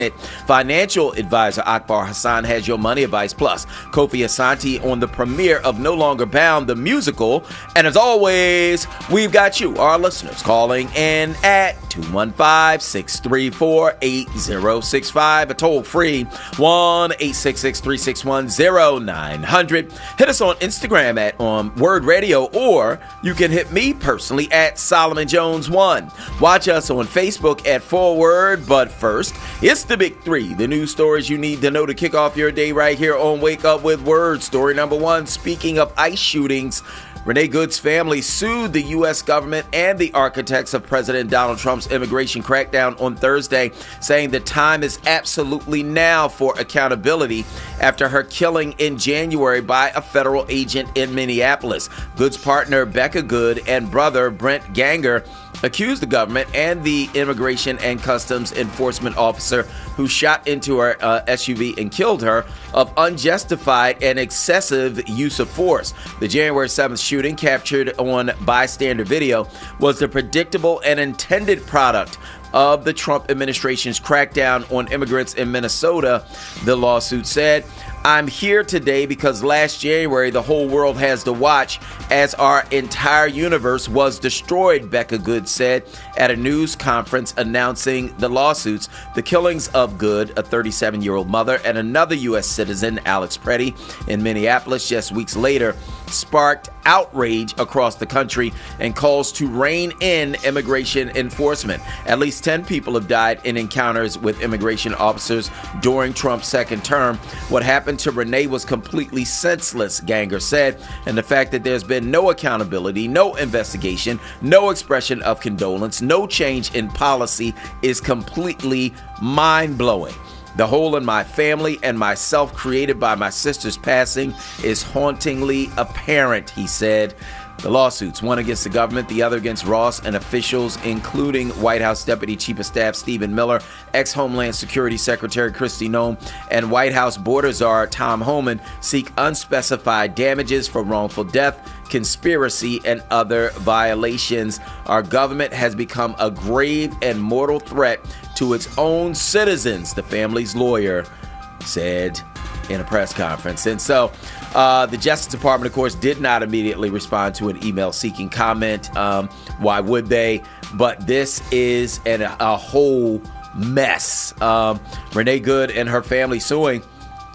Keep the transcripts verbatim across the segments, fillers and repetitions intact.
Financial advisor Akbar Hassan has your money advice. Plus, Kofi Asante on the premiere of No Longer Bound, the musical. And as always, we've got you, our listeners, calling in at two one five, six three four, eight zero six five, a toll-free one eight six six, three six one, zero nine hundred. Hit us on Instagram at um, Word Radio, or you can hit me personally at Solomon Jones one. Watch us on Facebook at Forward. But first, it's the big three, the news stories you need to know to kick off your day right here on Wake Up with Word. Story number one, speaking of ICE shootings, Renee Good's family sued the U S government and the architects of President Donald Trump's immigration crackdown on Thursday, saying the time is absolutely now for accountability after her killing in January by a federal agent in Minneapolis. Good's partner, Becca Good, and brother, Brent Ganger, accused the government and the Immigration and Customs Enforcement officer who shot into her uh, S U V and killed her of unjustified and excessive use of force. The January seventh shooting, captured on bystander video, was the predictable and intended product of the Trump administration's crackdown on immigrants in Minnesota, the lawsuit said. I'm here today because last January the whole world has to watch as our entire universe was destroyed, Becca Good said at a news conference announcing the lawsuits. The killings of Good, a thirty-seven-year-old mother, and another U S citizen, Alex Preddy, in Minneapolis just weeks later, sparked outrage across the country and calls to rein in immigration enforcement. At least ten people have died in encounters with immigration officers during Trump's second term. What happened to Renee was completely senseless, Ganger said, and the fact that there's been no accountability, no investigation, no expression of condolence, no change in policy is completely mind-blowing. The hole in my family and myself created by my sister's passing is hauntingly apparent, he said. The lawsuits, one against the government, the other against Ross and officials, including White House Deputy Chief of Staff Stephen Miller, ex-Homeland Security Secretary Kristi Noem, and White House Border Czar Tom Homan, seek unspecified damages for wrongful death, conspiracy, and other violations. Our government has become a grave and mortal threat to its own citizens, the family's lawyer said in a press conference. And so uh, the Justice Department, of course, did not immediately respond to an email seeking comment. Um, why would they? But this is an, a whole mess. Um, Renee Good and her family suing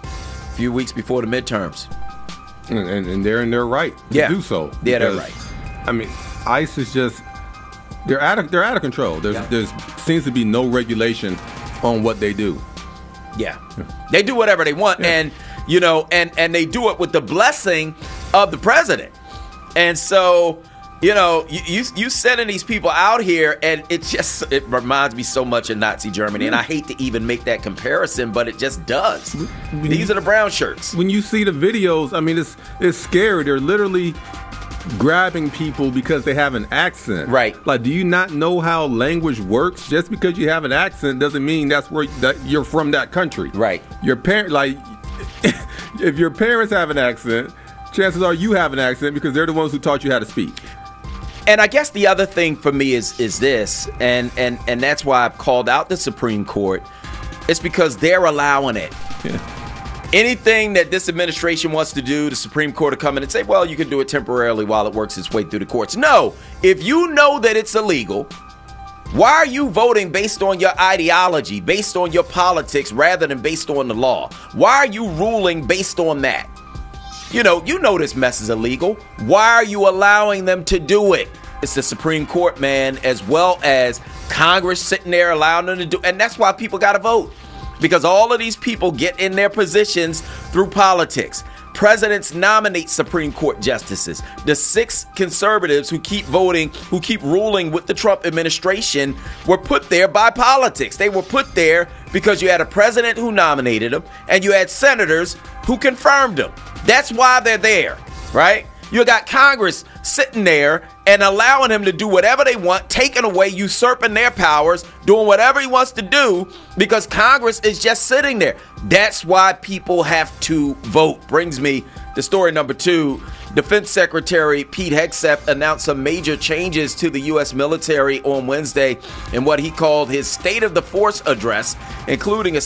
a few weeks before the midterms. And, and, and they're in their right to yeah. do so. Yeah, they're right. I mean, ICE is just, they're out of, they're out of control. There's, yeah. there's seems to be no regulation on what they do. Yeah. They do whatever they want, yeah. and you know, and, and they do it with the blessing of the president. And so, you know, you you, you sending these people out here, and it just it reminds me so much of Nazi Germany. Mm-hmm. And I hate to even make that comparison, but it just does. When these you, are the brown shirts. When you see the videos, I mean, it's it's scary. They're literally grabbing people because they have an accent. Right. Like, do you not know how language works? Just because you have an accent doesn't mean that's where that you're from that country. Right. Your parent, like, if your parents have an accent, chances are you have an accent because they're the ones who taught you how to speak. And I guess the other thing for me is is this, and and and that's why I've called out the Supreme Court. It's because they're allowing it. Yeah. Anything that this administration wants to do, the Supreme Court will come in and say, well, you can do it temporarily while it works its way through the courts. No, if you know that it's illegal, why are you voting based on your ideology, based on your politics, rather than based on the law? Why are you ruling based on that? You know, you know this mess is illegal. Why are you allowing them to do it? It's the Supreme Court, man, as well as Congress sitting there allowing them to do, and that's why people got to vote. Because all of these people get in their positions through politics. Presidents nominate Supreme Court justices. The six conservatives who keep voting, who keep ruling with the Trump administration, were put there by politics. They were put there because you had a president who nominated them and you had senators who confirmed them. That's why they're there, right? You got Congress sitting there and allowing him to do whatever they want, taking away, usurping their powers, doing whatever he wants to do because Congress is just sitting there. That's why people have to vote. Brings me to story number two. Defense Secretary Pete Hegseth announced some major changes to the U S military on Wednesday in what he called his State of the Force address, including a